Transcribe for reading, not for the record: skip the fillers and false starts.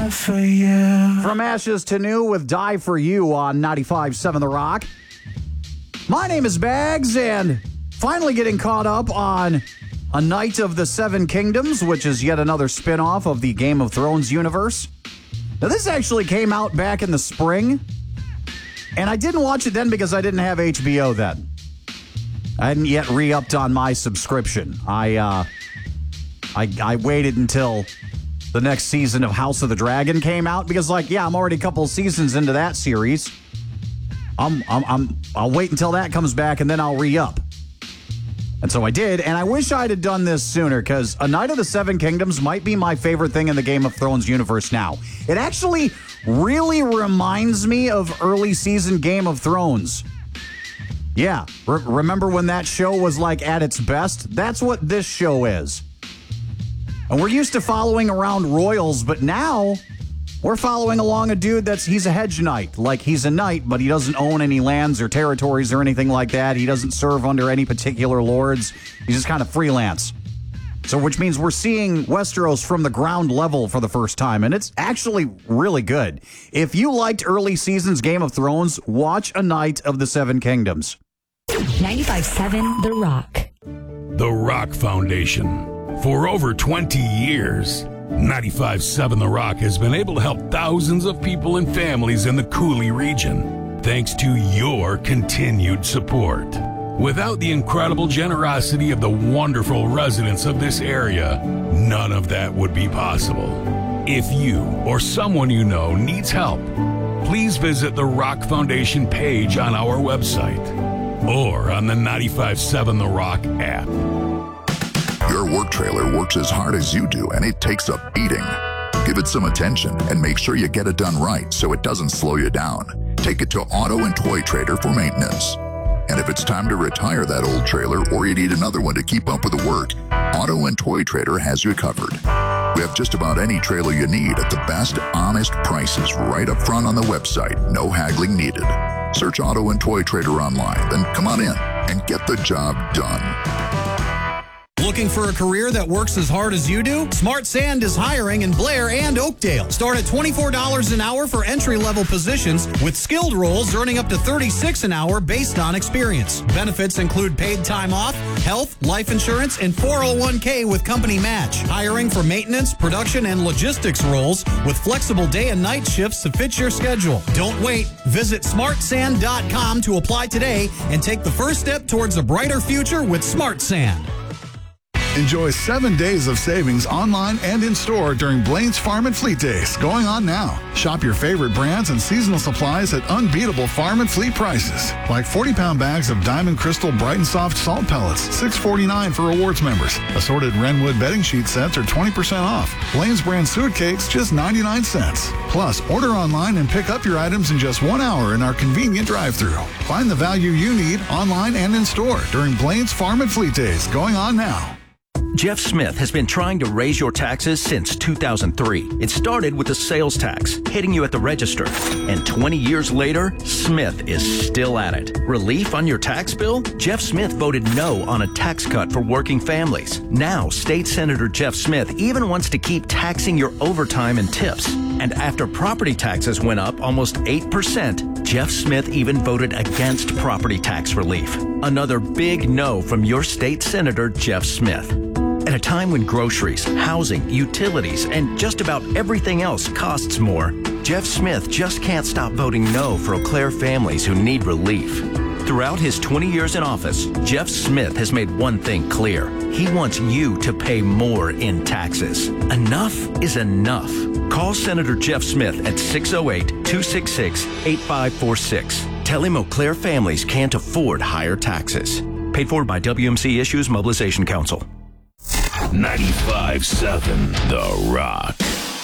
Die for you. From ashes to new with Die for You on 95.7 The Rock. My name is Bags, and finally getting caught up on A Knight of the Seven Kingdoms, which is yet another spin-off of the Game of Thrones universe. Now, this actually came out back in the spring, and I didn't watch it then because I didn't have HBO then. I hadn't yet re-upped on my subscription. I waited until the next season of House of the Dragon came out because, I'm already a couple seasons into that series. I'll wait until that comes back and then I'll re-up. And so I did, and I wish I'd have done this sooner because A Knight of the Seven Kingdoms might be my favorite thing in the Game of Thrones universe now. It actually really reminds me of early season Game of Thrones. Yeah, remember when that show was at its best? That's what this show is. And we're used to following around royals, but now we're following along a dude he's a hedge knight. He's a knight, but he doesn't own any lands or territories or anything like that. He doesn't serve under any particular lords. He's just kind of freelance. So which means we're seeing Westeros from the ground level for the first time, and it's actually really good. If you liked early seasons Game of Thrones, watch A Knight of the Seven Kingdoms. 95.7 The Rock. The Rock Foundation. For over 20 years, 95.7 The Rock has been able to help thousands of people and families in the Cooley region, thanks to your continued support. Without the incredible generosity of the wonderful residents of this area, none of that would be possible. If you or someone you know needs help, please visit the Rock Foundation page on our website or on the 95.7 The Rock app. Your work trailer works as hard as you do, and it takes a beating. Give it some attention and make sure you get it done right so it doesn't slow you down. Take it to Auto and Toy Trader for maintenance. And if it's time to retire that old trailer or you need another one to keep up with the work, Auto and Toy Trader has you covered. We have just about any trailer you need at the best, honest prices right up front on the website. No haggling needed. Search Auto and Toy Trader online, then come on in and get the job done. Looking for a career that works as hard as you do? Smart Sand is hiring in Blair and Oakdale. Start at $24 an hour for entry-level positions, with skilled roles earning up to $36 an hour based on experience. Benefits include paid time off, health, life insurance, and 401k with company match. Hiring for maintenance, production, and logistics roles with flexible day and night shifts to fit your schedule. Don't wait. Visit smartsand.com to apply today and take the first step towards a brighter future with Smart Sand. Enjoy 7 days of savings online and in-store during Blaine's Farm and Fleet Days, going on now. Shop your favorite brands and seasonal supplies at unbeatable farm and fleet prices. Like 40-pound bags of Diamond Crystal Bright and Soft salt pellets, $6.49 for rewards members. Assorted Wrenwood bedding sheet sets are 20% off. Blaine's brand suet cakes, just 99 cents. Plus, order online and pick up your items in just 1 hour in our convenient drive-thru. Find the value you need online and in-store during Blaine's Farm and Fleet Days, going on now. Jeff Smith has been trying to raise your taxes since 2003. It started with the sales tax, hitting you at the register. And 20 years later, Smith is still at it. Relief on your tax bill? Jeff Smith voted no on a tax cut for working families. Now, State Senator Jeff Smith even wants to keep taxing your overtime and tips. And after property taxes went up almost 8%, Jeff Smith even voted against property tax relief. Another big no from your state senator, Jeff Smith. At a time when groceries, housing, utilities, and just about everything else costs more, Jeff Smith just can't stop voting no for Eau Claire families who need relief. Throughout his 20 years in office, Jeff Smith has made one thing clear. He wants you to pay more in taxes. Enough is enough. Call Senator Jeff Smith at 608-266-8546. Tell him Eau Claire families can't afford higher taxes. Paid for by WMC Issues Mobilization Council. 95.7 The Rock.